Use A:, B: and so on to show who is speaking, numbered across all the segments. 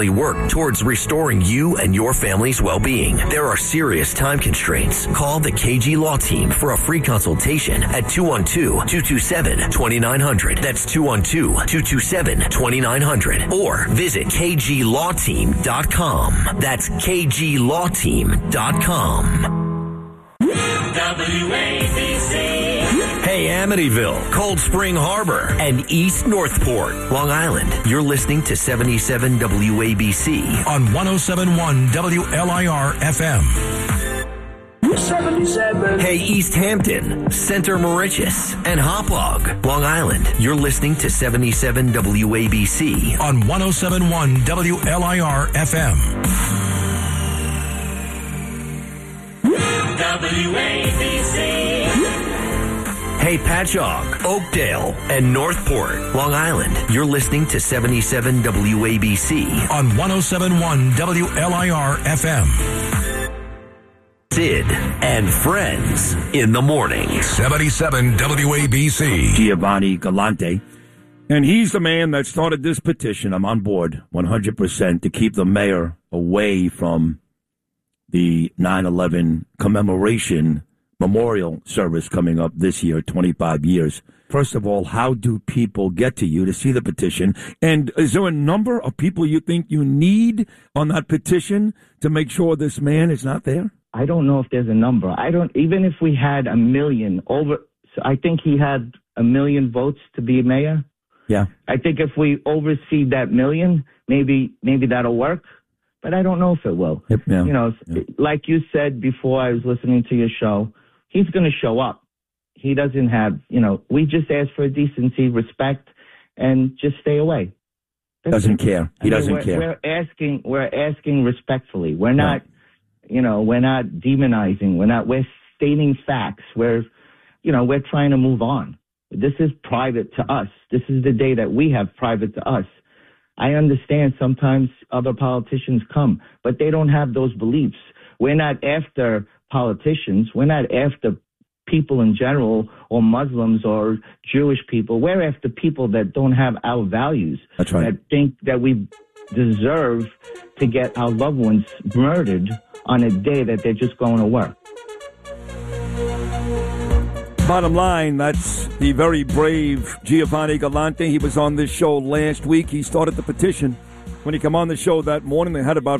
A: work towards restoring you and your family's well-being. There are serious time constraints. Call the KG Law Team for a free consultation at 212-227-2900. That's 212-227-2900. Or visit kglawteam.com. That's kglawteam.com.
B: WABC.
A: Hey, Amityville, Cold Spring Harbor, and East Northport, Long Island. You're listening to 77 WABC
C: on 107.1 WLIR FM.
B: 77.
A: Hey, East Hampton, Center Mauritius, and Hauppauge, Long Island. You're listening to 77 WABC
C: on 107.1 WLIR FM.
B: WABC.
A: Hey, Patchogue, Oakdale, and Northport, Long Island. You're listening to 77 WABC
C: on 107.1 WLIR FM.
A: Sid and Friends in the morning.
C: 77 WABC.
D: Giovanni Galante. And he's the man that started this petition. I'm on board 100% to keep the mayor away from the 9/11 commemoration memorial service coming up this year, 25 years. First of all, how do people get to you to see the petition? And is there a number of people you think you need on that petition to make sure this man is not there?
E: I don't know if there's a number. Even if we had a million I think he had 1 million votes to be mayor.
D: Yeah.
E: I think if we oversee that million, maybe that'll work. But I don't know if it will.
D: Yep, yeah.
E: Like you said before, I was listening to your show, he's going to show up. He doesn't have, we just ask for decency, respect, and just stay away.
D: Doesn't care. He doesn't care.
E: We're asking respectfully. We're not, we're not demonizing. We're stating facts. We're trying to move on. This is private to us. This is the day that we have private to us. I understand sometimes other politicians come, but they don't have those beliefs. We're not after politicians. We're not after people in general or Muslims or Jewish people. We're after people that don't have our values.
D: That's right.
E: That think that we deserve to get our loved ones murdered on a day that they're just going to work.
D: Bottom line, that's the very brave Giovanni Galante. He was on this show last week. He started the petition. When he came on the show that morning, they had about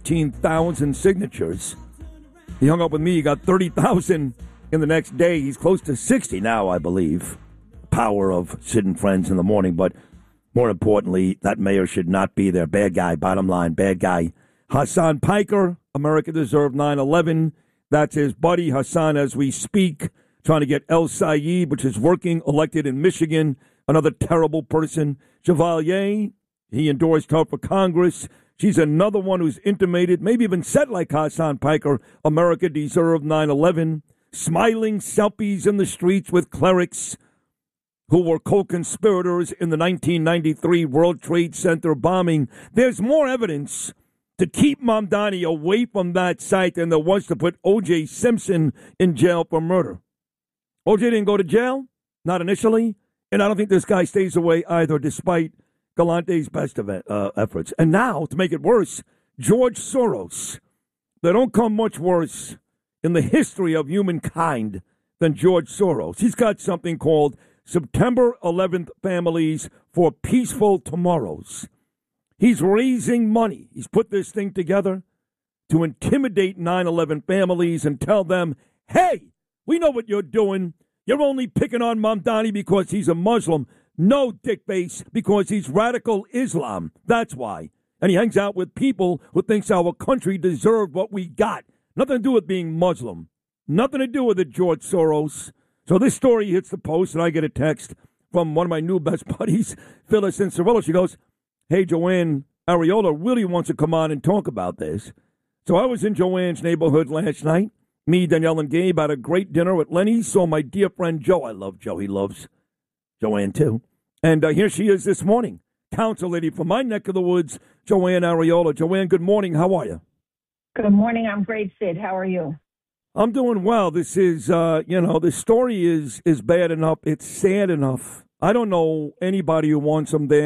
D: 14,000 signatures. He hung up with me. He got 30,000 in the next day. He's close to 60 now, I believe. Power of Sid and Friends in the morning. But more importantly, that mayor should not be there. Bad guy, bottom line, bad guy. Hassan Piker, America Deserved 9/11. That's his buddy, Hassan, as we speak. Trying to get El Sayed, which is working, elected in Michigan. Another terrible person. Chevalier, he endorsed her for Congress. She's another one who's intimated, maybe even said like Hassan Piker, America deserved 9/11. Smiling selfies in the streets with clerics who were co-conspirators in the 1993 World Trade Center bombing. There's more evidence to keep Mamdani away from that site than there was to put O.J. Simpson in jail for murder. O.J. didn't go to jail, not initially, and I don't think this guy stays away either, despite Galante's best efforts. And now, to make it worse, George Soros. They don't come much worse in the history of humankind than George Soros. He's got something called September 11th Families for Peaceful Tomorrows. He's raising money. He's put this thing together to intimidate 9/11 families and tell them, hey, we know what you're doing. You're only picking on Mamdani because he's a Muslim. No, dickface, because he's radical Islam. That's why. And he hangs out with people who thinks our country deserved what we got. Nothing to do with being Muslim. Nothing to do with it, George Soros. So this story hits the post, and I get a text from one of my new best buddies, Phyllis in Cirillo. She goes, hey, Joanne Ariola really wants to come on and talk about this. So I was in Joanne's neighborhood last night. Me, Danielle, and Gabe had a great dinner at Lenny's. Saw my dear friend Joe. I love Joe. He loves Joanne, too. And here she is this morning. Council lady from my neck of the woods, Joanne Ariola. Joanne, good morning. How are you?
F: Good morning. I'm great, Sid. How are you?
D: I'm doing well. This is, this story is bad enough. It's sad enough. I don't know anybody who wants them there.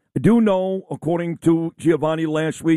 D: I do know, according to Giovanni last week,